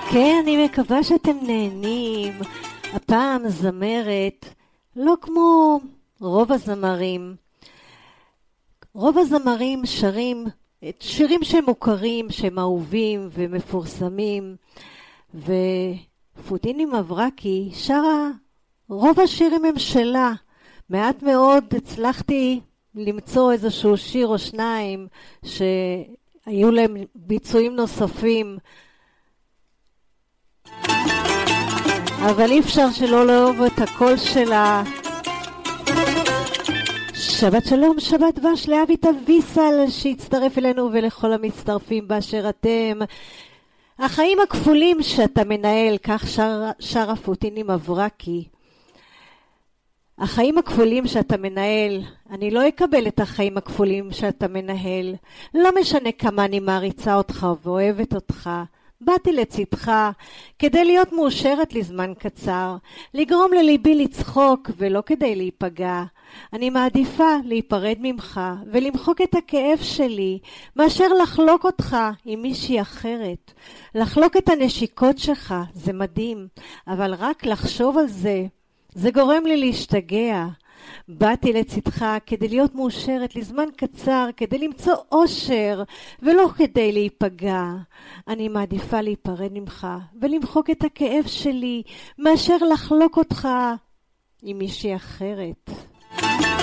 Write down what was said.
כן, אני מקווה שאתם נהנים. הפעם זמרת, לא כמו רוב הזמרים. רוב הזמרים שרים את שירים שהם מוכרים, שהם אהובים ומפורסמים, ופוטיני מברקי שרה, רוב השירים הם שלה. מעט מאוד הצלחתי למצוא איזשהו שיר או שניים שהיו להם ביצועים נוספים, אבל אי אפשר שלא לאהוב את הקול שלה. שבת שלום, שבת דבש לאבי תביסל שהצטרף אלינו ולכל המצטרפים באשר אתם. החיים הכפולים שאתה מנהל, כך שר פוטיני מברקי. החיים הכפולים שאתה מנהל, אני לא אקבל את החיים הכפולים שאתה מנהל. לא משנה כמה אני מעריצה אותך ואוהבת אותך. באתי לצדך כדי להיות מאושרת לזמן קצר, לגרום לליבי לצחוק ולא כדי להיפגע. אני מעדיפה להיפרד ממך ולמחוק את הכאב שלי, מאשר לחלוק אותך עם מישהי אחרת. לחלוק את הנשיקות שלך זה מדהים, אבל רק לחשוב על זה גורם לי להשתגע. באתי לצדך כדי להיות מאושרת לזמן קצר, כדי למצוא אושר ולא כדי להיפגע. אני מעדיפה להיפרד ממך ולמחוק את הכאב שלי מאשר לחלוק אותך עם מישהי אחרת.